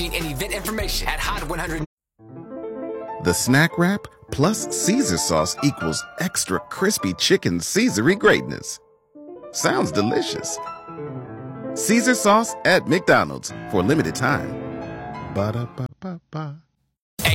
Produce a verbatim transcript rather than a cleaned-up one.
booking and event information at Hot one hundred. The snack wrap plus Caesar sauce equals extra crispy chicken Caesary greatness. Sounds delicious. Caesar sauce at McDonald's for a limited time. Ba-da-ba-ba-ba.